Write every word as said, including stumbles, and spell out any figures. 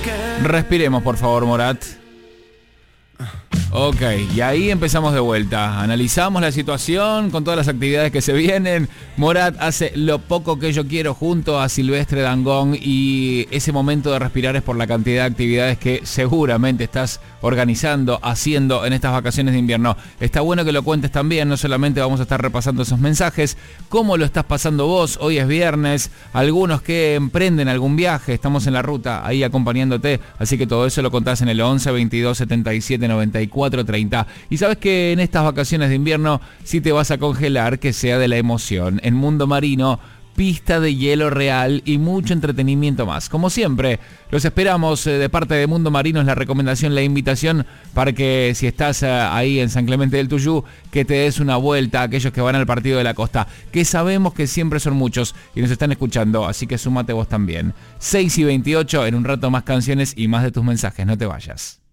Respiremos, por favor, Morat. Ok, y ahí empezamos de vuelta. Analizamos la situación con todas las actividades que se vienen. Morat hace Lo poco que yo quiero junto a Silvestre Dangond, y ese momento de respirar es por la cantidad de actividades que seguramente estás organizando, haciendo en estas vacaciones de invierno. Está bueno que lo cuentes también, no solamente vamos a estar repasando esos mensajes, cómo lo estás pasando vos. Hoy es viernes, algunos que emprenden algún viaje, estamos en la ruta ahí acompañándote, así que todo eso lo contás en el once, veintidós, setenta y siete, noventa y cuatro, treinta. Y sabes que en estas vacaciones de invierno, si te vas a congelar, que sea de la emoción. En Mundo Marino, pista de hielo real y mucho entretenimiento más. Como siempre, los esperamos eh, de parte de Mundo Marino. Es la recomendación, la invitación para que, si estás eh, ahí en San Clemente del Tuyú, que te des una vuelta a aquellos que van al partido de la costa, que sabemos que siempre son muchos y nos están escuchando, así que súmate vos también. seis y veintiocho, en un rato más canciones y más de tus mensajes, no te vayas.